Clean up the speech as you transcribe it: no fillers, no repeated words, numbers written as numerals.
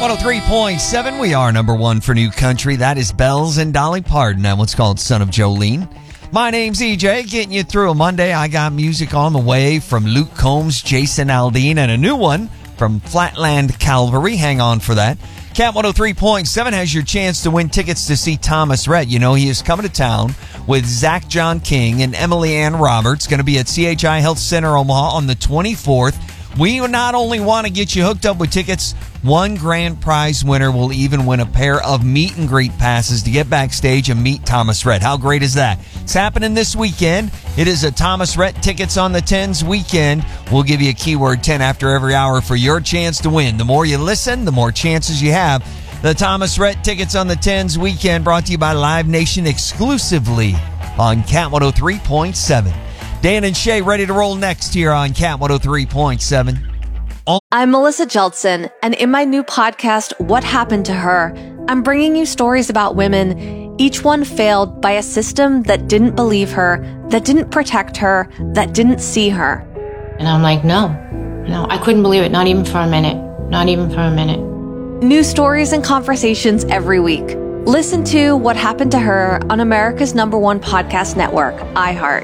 103.7, we are number one for new country. That is Bells and Dolly Parton and what's called Son of Jolene. My name's EJ, getting you through a Monday. I got music on the way from Luke Combs, Jason Aldean, and a new one from Flatland Calvary. Hang on for that. Cat 103.7 has your chance to win tickets to see Thomas Rhett. You know, he is coming to town with Zach John King and Emily Ann Roberts. Going to be at CHI Health Center Omaha on the 24th. We not only want to get you hooked up with tickets, one grand prize winner will even win a pair of meet and greet passes to get backstage and meet Thomas Rhett. How great is that? It's happening this weekend. It is a Thomas Rhett Tickets on the 10s weekend. We'll give you a keyword 10 after every hour for your chance to win. The more you listen, the more chances you have. The Thomas Rhett Tickets on the 10s weekend brought to you by Live Nation exclusively on Cat 103.7. Dan and Shay ready to roll next here on Cat 103.7. I'm Melissa Jeltsin, and in my new podcast, What Happened to Her, I'm bringing you stories about women, each one failed by a system that didn't believe her, that didn't protect her, that didn't see her. And I'm like, no, I couldn't believe it, not even for a minute, not even for a minute. New stories and conversations every week. Listen to What Happened to Her on America's #1 podcast network, iHeart.